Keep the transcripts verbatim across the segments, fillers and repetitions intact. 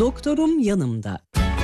Doktorum yanımda.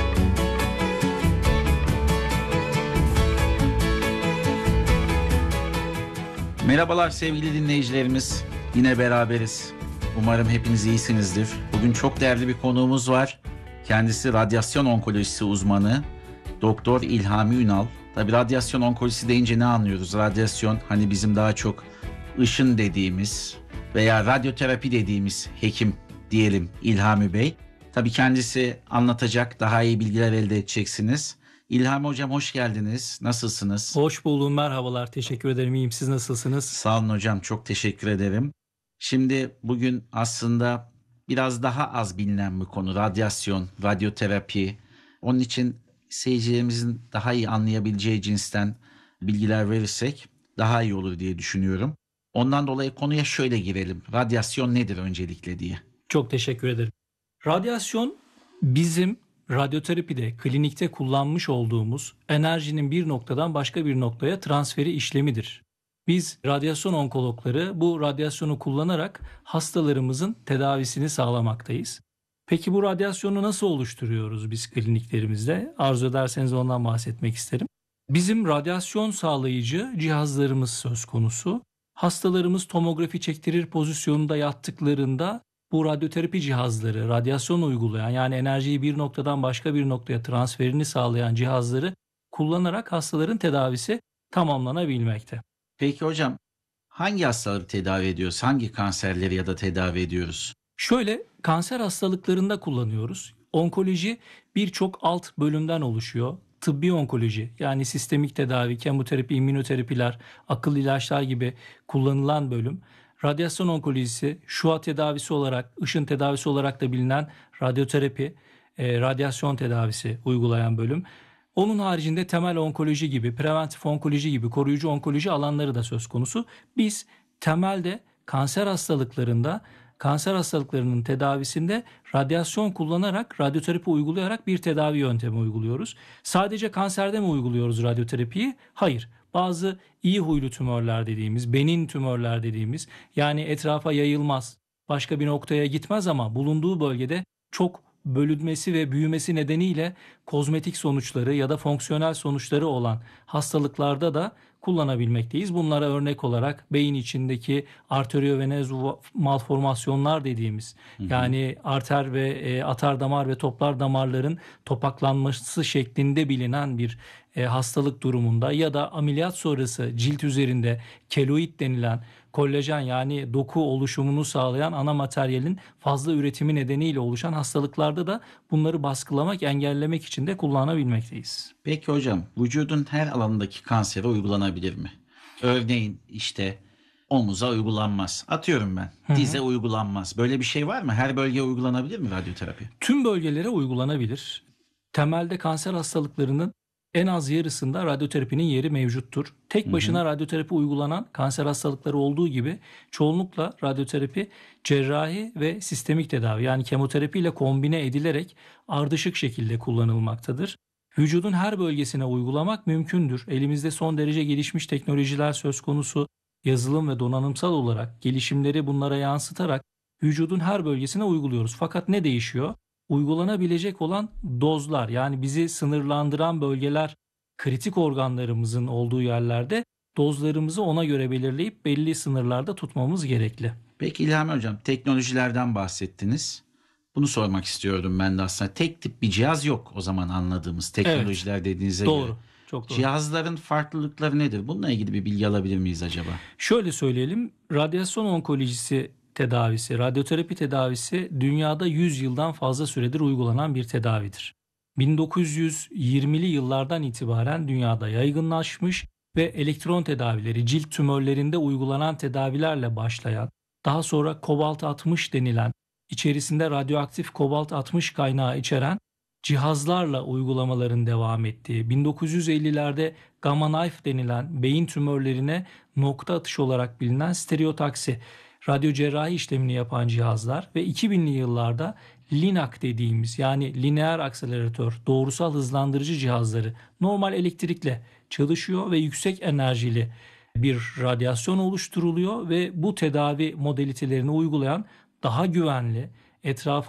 Merhabalar sevgili dinleyicilerimiz. Yine beraberiz. Umarım hepiniz iyisinizdir. Bugün çok değerli bir konuğumuz var. Kendisi radyasyon onkolojisi uzmanı Doktor İlhami Ünal. Tabii radyasyon onkolojisi deyince ne anlıyoruz? Radyasyon hani bizim daha çok ışın dediğimiz veya radyoterapi dediğimiz hekim diyelim İlhami Bey. Tabii kendisi anlatacak, daha iyi bilgiler elde edeceksiniz. İlhami Hocam hoş geldiniz. Nasılsınız? Hoş buldum, merhabalar. Teşekkür ederim. İyiyim. Siz nasılsınız? Sağ olun hocam. Çok teşekkür ederim. Şimdi bugün aslında biraz daha az bilinen bir konu. Radyasyon, radyoterapi. Onun için seyircilerimizin daha iyi anlayabileceği cinsten bilgiler verirsek daha iyi olur diye düşünüyorum. Ondan dolayı konuya şöyle girelim. Radyasyon nedir öncelikle diye. Çok teşekkür ederim. Radyasyon bizim radyoterapide, klinikte kullanmış olduğumuz enerjinin bir noktadan başka bir noktaya transferi işlemidir. Biz radyasyon onkologları bu radyasyonu kullanarak hastalarımızın tedavisini sağlamaktayız. Peki bu radyasyonu nasıl oluşturuyoruz biz kliniklerimizde? Arzu ederseniz ondan bahsetmek isterim. Bizim radyasyon sağlayıcı cihazlarımız söz konusu. Hastalarımız tomografi çektirir pozisyonunda yattıklarında bu radyoterapi cihazları, radyasyon uygulayan yani enerjiyi bir noktadan başka bir noktaya transferini sağlayan cihazları kullanarak hastaların tedavisi tamamlanabilmekte. Peki hocam hangi hastaları tedavi ediyoruz? Hangi kanserleri ya da tedavi ediyoruz? Şöyle kanser hastalıklarında kullanıyoruz. Onkoloji birçok alt bölümden oluşuyor. Tıbbi onkoloji yani sistemik tedavi, kemoterapi, immünoterapiler, akıl ilaçlar gibi kullanılan bölüm. Radyasyon onkolojisi, Şu A tedavisi olarak, ışın tedavisi olarak da bilinen radyoterapi, e, radyasyon tedavisi uygulayan bölüm. Onun haricinde temel onkoloji gibi, preventif onkoloji gibi koruyucu onkoloji alanları da söz konusu. Biz temelde kanser hastalıklarında, kanser hastalıklarının tedavisinde radyasyon kullanarak, radyoterapi uygulayarak bir tedavi yöntemi uyguluyoruz. Sadece kanserde mi uyguluyoruz radyoterapiyi? Hayır. Bazı iyi huylu tümörler dediğimiz, benin tümörler dediğimiz yani etrafa yayılmaz, başka bir noktaya gitmez ama bulunduğu bölgede çok bölünmesi ve büyümesi nedeniyle kozmetik sonuçları ya da fonksiyonel sonuçları olan hastalıklarda da kullanabilmekteyiz. Bunlara örnek olarak beyin içindeki arteriovenöz malformasyonlar dediğimiz hı hı. yani arter ve e, atar damar ve toplar damarların topaklanması şeklinde bilinen bir e, hastalık durumunda ya da ameliyat sonrası cilt üzerinde keloid denilen kollajen yani doku oluşumunu sağlayan ana materyalin fazla üretimi nedeniyle oluşan hastalıklarda da bunları baskılamak, engellemek için de kullanabilmekteyiz. Peki hocam, vücudun her alanındaki kansere uygulanabilir mi? Örneğin işte omuza uygulanmaz. Atıyorum ben. Hı hı. Dize uygulanmaz. Böyle bir şey var mı? Her bölgeye uygulanabilir mi radyoterapi? Tüm bölgelere uygulanabilir. Temelde kanser hastalıklarının en az yarısında radyoterapinin yeri mevcuttur. Tek başına hı hı. radyoterapi uygulanan kanser hastalıkları olduğu gibi çoğunlukla radyoterapi cerrahi ve sistemik tedavi yani kemoterapi ile kombine edilerek ardışık şekilde kullanılmaktadır. Vücudun her bölgesine uygulamak mümkündür. Elimizde son derece gelişmiş teknolojiler söz konusu. Yazılım ve donanımsal olarak gelişimleri bunlara yansıtarak vücudun her bölgesine uyguluyoruz. Fakat ne değişiyor? Uygulanabilecek olan dozlar yani bizi sınırlandıran bölgeler kritik organlarımızın olduğu yerlerde dozlarımızı ona göre belirleyip belli sınırlarda tutmamız gerekli. Peki İlhami Hocam teknolojilerden bahsettiniz. Bunu sormak istiyordum ben de aslında. Tek tip bir cihaz yok o zaman anladığımız teknolojiler evet, dediğinize doğru, göre. Çok doğru. Cihazların farklılıkları nedir? Bununla ilgili bir bilgi alabilir miyiz acaba? Şöyle söyleyelim. Radyasyon onkolojisi tedavisi, radyoterapi tedavisi dünyada yüz yıldan fazla süredir uygulanan bir tedavidir. bin dokuz yüz yirmili yıllardan itibaren dünyada yaygınlaşmış ve elektron tedavileri, cilt tümörlerinde uygulanan tedavilerle başlayan, daha sonra kobalt altmış denilen, içerisinde radyoaktif kobalt altmış kaynağı içeren cihazlarla uygulamaların devam ettiği, bin dokuz yüz ellilerde gamma knife denilen beyin tümörlerine nokta atışı olarak bilinen stereotaksi, radyo cerrahi işlemini yapan cihazlar ve iki binli yıllarda LINAC dediğimiz yani lineer akseleratör, doğrusal hızlandırıcı cihazları normal elektrikle çalışıyor ve yüksek enerjili bir radyasyon oluşturuluyor ve bu tedavi modalitelerini uygulayan daha güvenli, etrafı